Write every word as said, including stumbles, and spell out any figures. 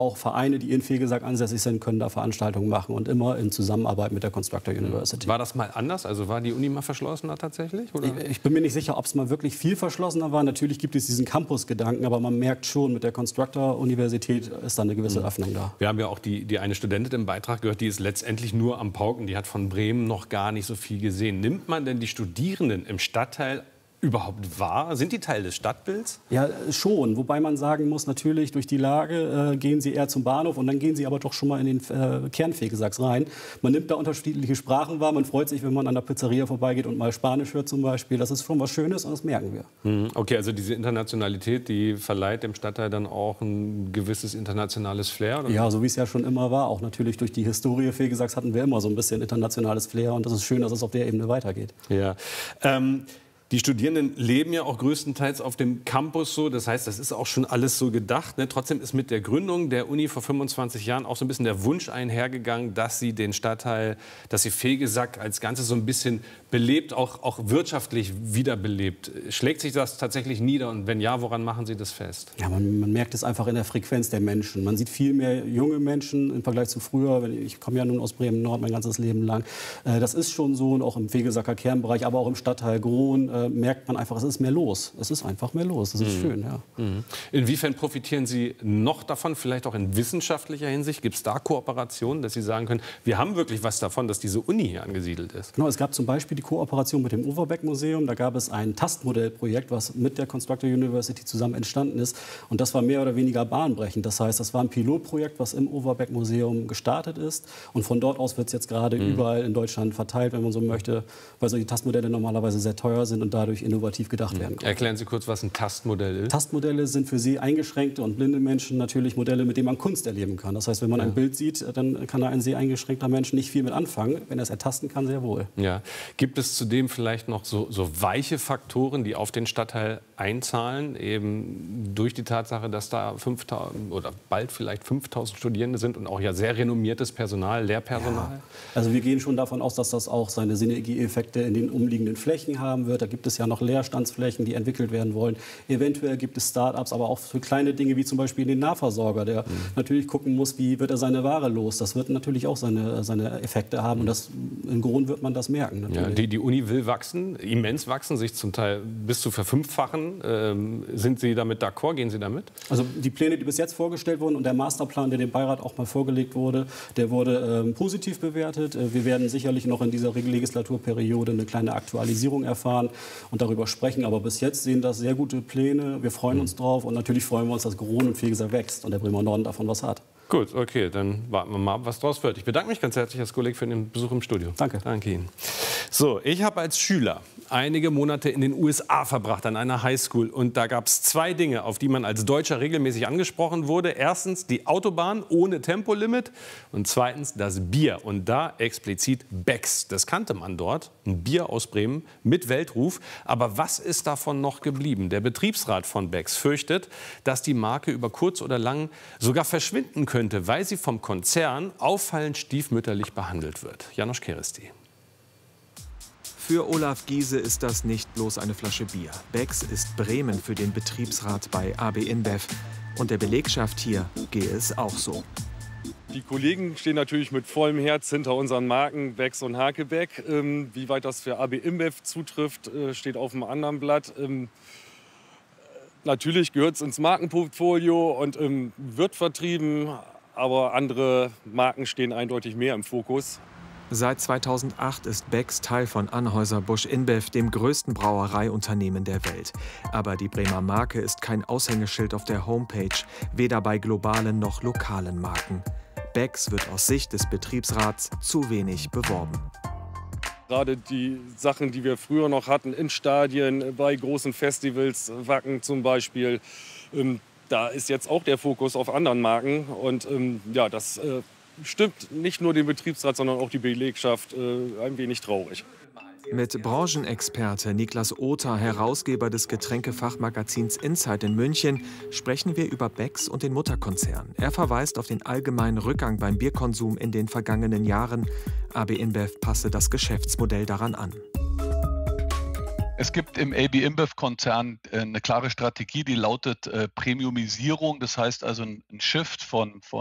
Auch Vereine, die in Vegesack ansässig sind, können da Veranstaltungen machen und immer in Zusammenarbeit mit der Constructor University. War das mal anders? Also war die Uni mal verschlossener tatsächlich? Oder? Ich, ich bin mir nicht sicher, ob es mal wirklich viel verschlossener war. Natürlich gibt es diesen Campus-Gedanken, aber man merkt schon, mit der Constructor Universität ist da eine gewisse mhm. Öffnung da. Wir haben ja auch die, die eine Studentin im Beitrag gehört, die ist letztendlich nur am Pauken. Die hat von Bremen noch gar nicht so viel gesehen. Nimmt man denn die Studierenden im Stadtteil überhaupt wahr? Sind die Teil des Stadtbilds? Ja, schon. Wobei man sagen muss, natürlich durch die Lage äh, gehen sie eher zum Bahnhof und dann gehen sie aber doch schon mal in den äh, Kern Vegesacks rein. Man nimmt da unterschiedliche Sprachen wahr. Man freut sich, wenn man an der Pizzeria vorbeigeht und mal Spanisch hört zum Beispiel. Das ist schon was Schönes und das merken wir. Okay, also diese Internationalität, die verleiht dem Stadtteil dann auch ein gewisses internationales Flair? Oder? Ja, so wie es ja schon immer war. Auch natürlich durch die Historie Vegesacks hatten wir immer so ein bisschen internationales Flair und das ist schön, dass es auf der Ebene weitergeht. Ja. Ähm Die Studierenden leben ja auch größtenteils auf dem Campus so. Das heißt, das ist auch schon alles so gedacht. Ne? Trotzdem ist mit der Gründung der Uni vor fünfundzwanzig Jahren auch so ein bisschen der Wunsch einhergegangen, dass sie den Stadtteil, dass sie Vegesack als Ganzes so ein bisschen belebt, auch, auch wirtschaftlich wiederbelebt. Schlägt sich das tatsächlich nieder? Und wenn ja, woran machen Sie das fest? Ja, man, man merkt es einfach in der Frequenz der Menschen. Man sieht viel mehr junge Menschen im Vergleich zu früher. Ich komme ja nun aus Bremen-Nord mein ganzes Leben lang. Das ist schon so, und auch im Vegesacker Kernbereich, aber auch im Stadtteil Grohn merkt man einfach, es ist mehr los. Es ist einfach mehr los. Das ist mhm. schön, ja. Mhm. Inwiefern profitieren Sie noch davon, vielleicht auch in wissenschaftlicher Hinsicht? Gibt es da Kooperationen, dass Sie sagen können, wir haben wirklich was davon, dass diese Uni hier angesiedelt ist? Genau, es gab zum Beispiel die Kooperation mit dem Overbeck-Museum. Da gab es ein Tastmodellprojekt, was mit der Constructor University zusammen entstanden ist. Und das war mehr oder weniger bahnbrechend. Das heißt, das war ein Pilotprojekt, was im Overbeck-Museum gestartet ist. Und von dort aus wird es jetzt gerade mhm. überall in Deutschland verteilt, wenn man so möchte, weil solche Tastmodelle normalerweise sehr teuer sind und dadurch innovativ gedacht werden können. Erklären Sie kurz, was ein Tastmodell ist. Tastmodelle sind für Sie eingeschränkte und blinde Menschen natürlich Modelle, mit denen man Kunst erleben kann. Das heißt, wenn man ja. ein Bild sieht, dann kann ein sehr eingeschränkter Mensch nicht viel mit anfangen. Wenn er es ertasten kann, sehr wohl. Ja. Gibt es zudem vielleicht noch so, so weiche Faktoren, die auf den Stadtteil einzahlen, eben durch die Tatsache, dass da fünftausend oder bald vielleicht fünftausend Studierende sind und auch ja sehr renommiertes Personal, Lehrpersonal? Ja. Also wir gehen schon davon aus, dass das auch seine Synergieeffekte in den umliegenden Flächen haben wird. Da gibt es ja noch Leerstandsflächen, die entwickelt werden wollen. Eventuell gibt es Start-ups, aber auch für kleine Dinge wie zum Beispiel den Nahversorger, der mhm. natürlich gucken muss, wie wird er seine Ware los. Das wird natürlich auch seine, seine Effekte haben und das, in Grohn wird man das merken. Ja, die, die Uni will wachsen, immens wachsen, sich zum Teil bis zu verfünffachen. Ähm, sind Sie damit d'accord? Gehen Sie damit? Also die Pläne, die bis jetzt vorgestellt wurden und der Masterplan, der dem Beirat auch mal vorgelegt wurde, der wurde ähm, positiv bewertet. Wir werden sicherlich noch in dieser Legislaturperiode eine kleine Aktualisierung erfahren und darüber sprechen. Aber bis jetzt sehen das sehr gute Pläne. Wir freuen uns drauf und natürlich freuen wir uns, dass Grohn und Vegesack wächst und der Bremer Norden davon was hat. Gut, okay, dann warten wir mal ab, was draus wird. Ich bedanke mich ganz herzlich als Kollege für den Besuch im Studio. Danke. Danke Ihnen. So, ich habe als Schüler einige Monate in den U S A verbracht, an einer Highschool. Und da gab es zwei Dinge, auf die man als Deutscher regelmäßig angesprochen wurde. Erstens die Autobahn ohne Tempolimit und zweitens das Bier. Und da explizit Becks. Das kannte man dort, ein Bier aus Bremen mit Weltruf. Aber was ist davon noch geblieben? Der Betriebsrat von Becks fürchtet, dass die Marke über kurz oder lang sogar verschwinden könnte, weil sie vom Konzern auffallend stiefmütterlich behandelt wird. Janusz Keresti. Für Olaf Giese ist das nicht bloß eine Flasche Bier. Becks ist Bremen für den Betriebsrat bei A B InBev. Und der Belegschaft hier gehe es auch so. Die Kollegen stehen natürlich mit vollem Herz hinter unseren Marken Becks und Hakebeck. Ähm, wie weit das für A B InBev zutrifft, äh, steht auf einem anderen Blatt. Ähm, natürlich gehört es ins Markenportfolio und ähm, wird vertrieben, aber andere Marken stehen eindeutig mehr im Fokus. Seit zweitausendacht ist Becks Teil von Anheuser-Busch InBev, dem größten Brauereiunternehmen der Welt. Aber die Bremer Marke ist kein Aushängeschild auf der Homepage, weder bei globalen noch lokalen Marken. Becks wird aus Sicht des Betriebsrats zu wenig beworben. Gerade die Sachen, die wir früher noch hatten, in Stadien, bei großen Festivals, Wacken zum Beispiel, ähm, da ist jetzt auch der Fokus auf anderen Marken. Und ähm, ja, das äh, stimmt nicht nur den Betriebsrat, sondern auch die Belegschaft äh, ein wenig traurig. Mit Branchenexperte Niklas Oter, Herausgeber des Getränkefachmagazins Insight in München, sprechen wir über Becks und den Mutterkonzern. Er verweist auf den allgemeinen Rückgang beim Bierkonsum in den vergangenen Jahren. A B InBev passe das Geschäftsmodell daran an. Es gibt im A B InBev-Konzern eine klare Strategie, die lautet äh, Premiumisierung. Das heißt also ein, ein Shift von, von